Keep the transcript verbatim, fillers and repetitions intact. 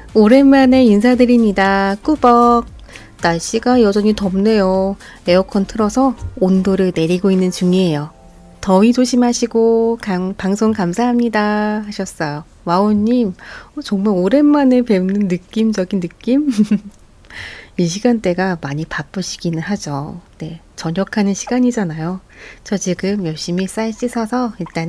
오랜만에 인사드립니다. 꾸벅. 날씨가 여전히 덥네요. 에어컨 틀어서 온도를 내리고 있는 중이에요. 더위 조심하시고 강, 방송 감사합니다 하셨어요. 와우님, 어, 정말 오랜만에 뵙는 느낌적인 느낌? 이 시간대가 많이 바쁘시기는 하죠. 네, 저녁하는 시간이잖아요. 저 지금 열심히 쌀 씻어서 일단